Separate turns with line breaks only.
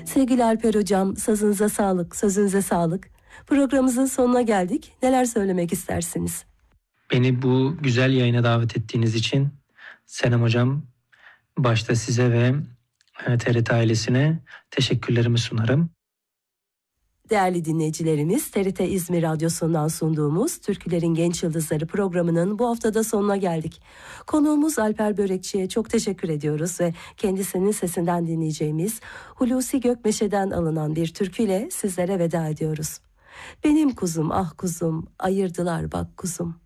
Sevgili Alper Hocam, sazınıza sağlık, sözünüze sağlık. Programımızın sonuna geldik. Neler söylemek istersiniz?
Beni bu güzel yayına davet ettiğiniz için Senem Hocam, başta size ve TRT ailesine teşekkürlerimi sunarım.
Değerli dinleyicilerimiz, TRT İzmir Radyosu'ndan sunduğumuz Türkülerin Genç Yıldızları programının bu haftada sonuna geldik. Konuğumuz Alper Börekçi'ye çok teşekkür ediyoruz ve kendisinin sesinden dinleyeceğimiz Hulusi Gökmeşe'den alınan bir türküyle sizlere veda ediyoruz. Benim kuzum ah kuzum, ayırdılar bak kuzum.